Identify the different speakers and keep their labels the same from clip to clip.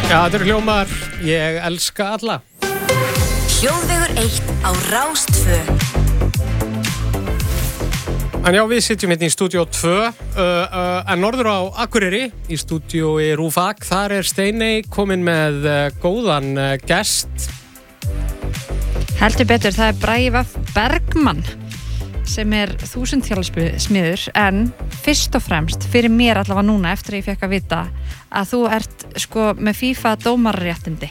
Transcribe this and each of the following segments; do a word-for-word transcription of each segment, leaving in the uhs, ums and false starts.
Speaker 1: Já, þetta eru hljómar, ég elska alla.
Speaker 2: Hljóðvegur eitt á Rás tvö.
Speaker 1: En já, við sitjum hérna í stúdíó tvö, uh, uh, en norður á Akureyri, í stúdíói Rúfak. Þar er Steiney komin með uh, góðan uh, gest.
Speaker 3: Heldur betur, það er Bragi V. Bergmann, sem er þúsundþjálasmiður, en fyrst og fremst, fyrir mér allavega núna, eftir að ég fekk að vita að þú ert sko með FIFA dómarréttindi.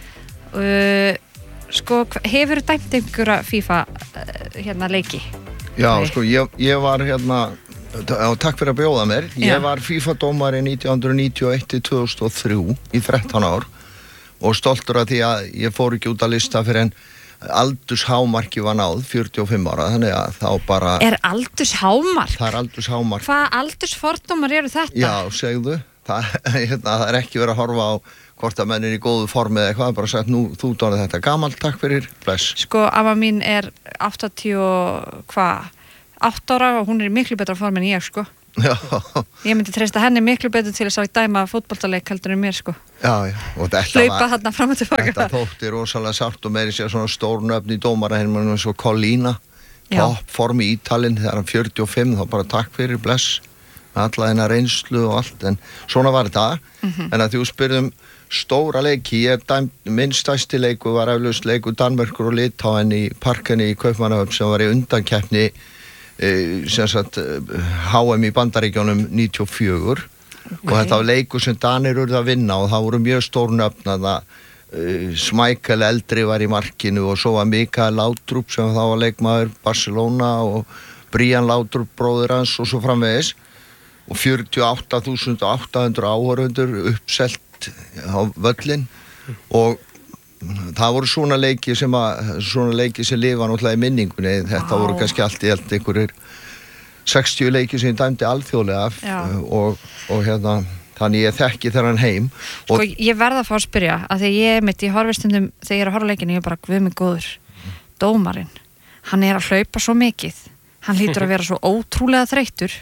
Speaker 3: Uh, sko, hefur þú dæmt einhverja FIFA uh, hérna leiki?
Speaker 4: Já, Nei. sko, ég, ég var hérna, og takk fyrir að bjóða mér, ég
Speaker 3: Já.
Speaker 4: var FIFA-dómari nítján hundruð níutíu og eitt til tvö þúsund og þrjú í þrettán ár og stoltur af því að ég fór ekki út að lista fyrir en aldurshámarki var náð, fjörutíu og fimm ára, þannig að þá bara...
Speaker 3: Er aldurshámark?
Speaker 4: Það er aldurshámark.
Speaker 3: Hvað aldursfordómar eru þetta?
Speaker 4: Já, segðu, það, hérna, það er ekki verið að horfa á hvort að menn er í góðu formi eða eitthvað, bara sagt, nú, þú dónið þetta gamalt, takk fyrir, bless.
Speaker 3: Sko, amma mín er áttatíu og hvað, átta ára og hún er í miklu betra formi en ég, sko.
Speaker 4: Já.
Speaker 3: Ég myndi treysta henni miklu betur til þess að dæma fótboltaleik heldur en mér, sko.
Speaker 4: Já, já. Og þetta
Speaker 3: Hlaupa
Speaker 4: var,
Speaker 3: þarna fram og tilbaka.
Speaker 4: Þetta þótti rosalega sárt og meiri sér svona stórnöfn í dómara hérna eins og Collina, toppform í Ítalinn, þegar hann fjörutíu og fimm, þá bara takk fyrir, bless, alla þennar reynslu og allt, en svona var þetta. Mm-hmm. En að þú spyrðum stóra leiki, ég dæmt, minn stærsti leiku var eflaust leiku Danmerkur og Litáen í parkinni í Kaupmannahöfn sem var í undankeppni e, sem sagt H M í Bandaríkjunum níutíu og fjögur okay. Og þetta var leiku sem Danir urðu að vinna og það voru mjög stór nöfn þarna e, Schmeichel eldri var í markinu og svo var Mikael Laudrup sem þá var leikmaður Barcelona og Brian Laudrup bróðir hans og svo framvegis og fjörutíu og átta þúsund átta hundruð áhorfendur uppselt á völlin og það voru svona leiki sem að svona leiki sem lifa náttúrulega í minningunni þetta wow. voru kannski allt í allt einhverjir sextíu leiki sem ég dæmdi alþjóðlega og, og hérna þannig ég þekki þennan heim og
Speaker 3: sko ég verða að fá að spyrja að því ég mitt í horfistundum þegar ég er að horfa leikinu ég er bara guð mig góður dómarinn, hann er að hlaupa svo mikið hann hlýtur að vera svo ótrúlega þreyttur.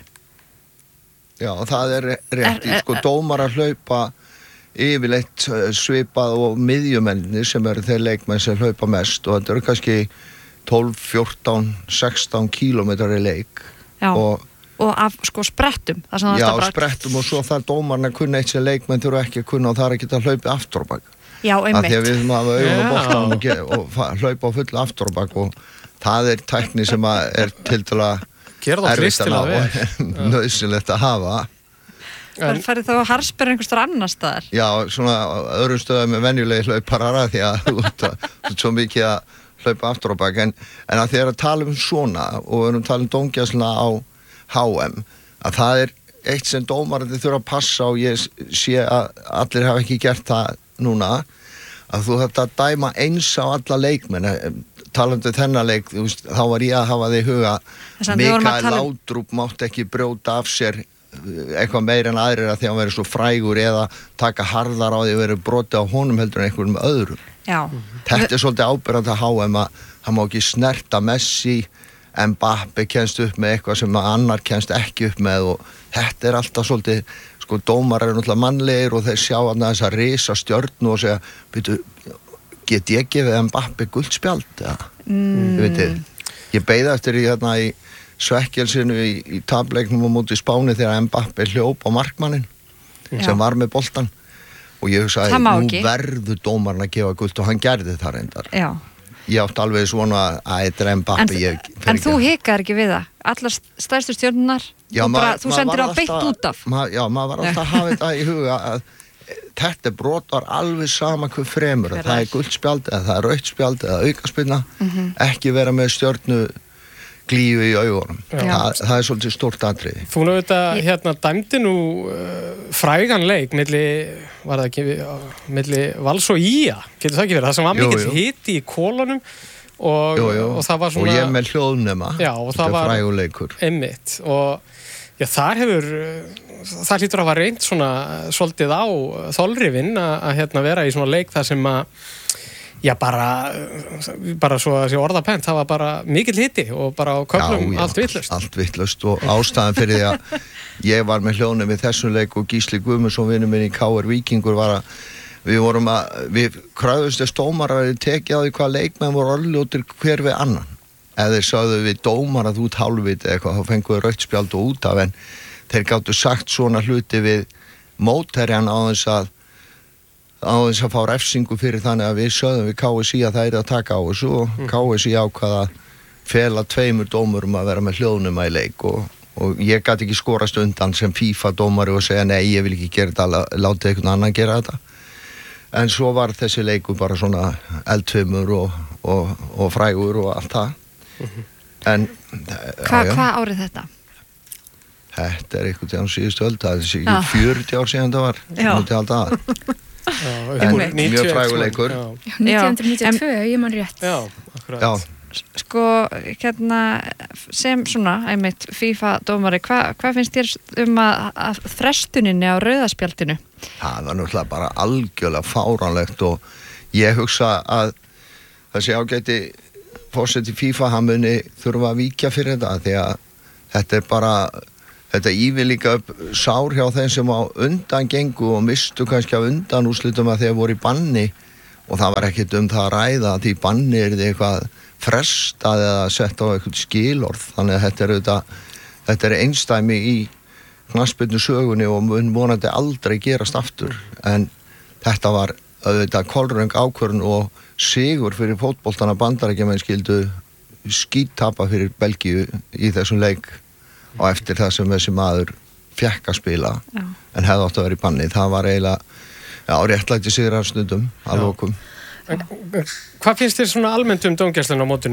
Speaker 4: Já, það er rétt í sko dómar að hlaupa yfirleitt svipað og miðjumennir sem eru þeir leikmenn sem hlaupa mest og þetta eru kannski tólf, fjórtán, sextán kílómetrar í leik
Speaker 3: Já,
Speaker 4: og,
Speaker 3: og af sko sprettum
Speaker 4: Já, bara... sprettum og svo þarf dómarinn að kunna eitt sem leikmenn þurfa ekki að kunna og það er ekki að hlaupa aftur á bak
Speaker 3: Já, einmitt
Speaker 4: Því að við þurfum að hafa augun á boltanum og, ge- og hlaupa á fullu aftur á bak og það er tækni sem að er til dala erfitt að ná nauðsynlegt að hafa
Speaker 3: Það er farið þá að harspera einhvers þar annar staðar
Speaker 4: Já, svona öðrum stöðum með venjulegi hlauparara því að þú ert svo mikið að hlaupa aftur á bak en, en að þið er að tala um svona og við erum að tala um dómgæsluna á H M að það er eitt sem dómarandi þurfa að passa og ég sé að allir hafa ekki gert það núna að þú þarft að dæma eins á alla leikmenn talandi þennan leik, þú veist, þá var ég að hafa þig huga Mikael Laudrup mátt ekki brjóta af sér eitthvað meira en aðrir að því að hann verið svo frægur eða taka harðar á því að verið brotið á honum heldur en einhverjum öðrum
Speaker 3: Já.
Speaker 4: Þetta er svolítið ábyrgandi að H M að hann má ekki snerta Messi Mbappe kemst upp með eitthvað sem annar kemst ekki upp með og þetta er alltaf svolítið sko dómar eru náttúrulega mannlegir og þeir sjá að þess að risa stjörnu og segja byrju, get ég gefið Mbappe guldspjald ja. mm. ég veit ég beið eftir í hérna í svekkjelsinu í, í tableiknum og mútið Spáni þegar Mbappe hljóp á markmannin Já. Sem var með boltan og ég hugsaði, nú ekki. Verður dómarinn að gefa gult og hann gerði það reyndar
Speaker 3: Já.
Speaker 4: Ég átti alveg svona að þetta er Mbappe
Speaker 3: En,
Speaker 4: ég,
Speaker 3: en þú hikar ekki við það allar stærstu stjörnunar
Speaker 4: Já,
Speaker 3: og bara,
Speaker 4: ma,
Speaker 3: þú sendir á beitt út af
Speaker 4: ma, Já, maður var alltaf að hafa þetta í huga að þetta brot var alveg sama hvað fremur það er guldspjald eða það er rautt spjald eða aukaspinna mm-hmm. ekki vera með stjörnu glíu í augunum. Það, það er svolítið stórt atriði.
Speaker 1: Þú nú þetta, hérna, dæmdi nú uh, frægan leik milli, var það ekki, uh, milli Vals og Ía, getur það ekki verið? Það sem var mikill hiti í kólunum og,
Speaker 4: jú, jú.
Speaker 1: og það var svona...
Speaker 4: Og ég með hljóðnema,
Speaker 1: já, og það var
Speaker 4: fræguleikur.
Speaker 1: Einmitt, og já, þar hefur, það hlýtur að hafa reynt svona svolítið á þolrifinn að hérna vera í svona leik þar sem að Já, bara, bara svo að sé orðapent, það var bara mikill hiti og bara á köflum allt vitlaust.
Speaker 4: Allt vitlaust og ástæðan fyrir því að ég var með hljóðnum við þessum leik og Gísli Guðmundsson vinur minn í K R Víkingur var að við vorum að, við kröfðust þess dómar að við tekið á því hvað leikmenn voru orðljótir hver við annan. Ef þeir sagðu við dómar að út hálfviti eða eitthvað, þá fenguðu rautt spjald og út af, en þeir gáttu sagt svona hluti við mótherjan á þess að á þess að fá refsingu fyrir þannig að við sögðum við K S I að það er að taka á þessu og mm. K S I ákvað að fela tveimur dómurum að vera með hljóðnuma í leik og, og ég gat ekki skorast undan sem FIFA dómari og segja nei, ég vil ekki gera þetta, láta einhvern annan gera þetta. En svo var þessi leiku bara svona eldfimur og, og, og frægur og allt það. Mm-hmm. En
Speaker 3: Hvað hva árið þetta?
Speaker 4: Þetta er einhvern tíðan síðustu öld, það er ekki fjörutíu ár síðan það var. Já.
Speaker 1: Já,
Speaker 4: en mjög fræguleikur
Speaker 5: nítján hundruð níutíu og tvö, ég man rétt.
Speaker 1: Já, akkurat.
Speaker 4: Já.
Speaker 3: Sko, hérna sem svona, einmitt FIFA dómari, hvað hva finnst þér um að, að frestuninni á rauðaspjaldinu?
Speaker 4: Það var náttúrulega bara algjörlega fáránlegt og ég hugsa að þessi ágæti forseti FIFA, hann muni þurfa að víkja fyrir þetta því að þetta er bara þetta ívið líka upp sár hjá þeim sem á undan gengu og mistu kannski á undan úrslitum að þeir voru í banni og það var ekkert um það að ræða að því banni er þið eitthvað frestað eða sett á eitthvað skilorð þannig að þetta er, auðvitað, þetta er einstæmi í knattspyrnu sögunni og mun vonandi aldrei gerast aftur en þetta var auðvitað kolröng ákvörðun og sigur fyrir fótboltana Bandaríkjamenn skildu skíttapa fyrir Belgíu í þessum leik og eftir það sem þessi maður fékk að spila já. En hefði átt að vera í banni það var eiginlega, já, réttlæti sigrar stundum að lokum.
Speaker 1: Hvað finnst þér svona almennt um dómgæsluna á mótinu?